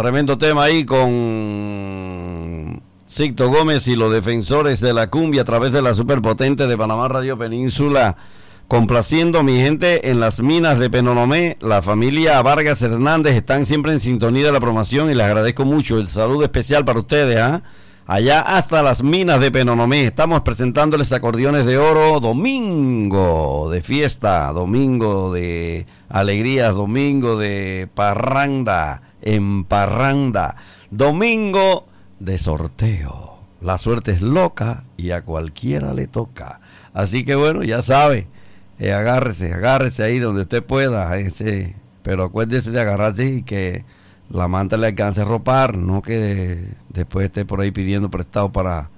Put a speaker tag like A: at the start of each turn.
A: Tremendo tema ahí con Sixto Gómez y los defensores de la cumbia a través de la superpotente de Panamá Radio Península. Complaciendo mi gente en las minas de Penonomé, la familia Vargas Hernández están siempre en sintonía de la promoción y les agradezco mucho. El saludo especial para ustedes, allá hasta las minas de Penonomé. Estamos presentándoles acordeones de oro, domingo de fiesta, domingo de alegrías, domingo de parranda, en parranda, domingo de sorteo. La suerte es loca y a cualquiera le toca. Así que bueno, ya sabe. Agárrese ahí donde usted pueda, pero acuérdese de agarrarse y que la manta le alcance a ropar, no que después esté por ahí pidiendo prestado para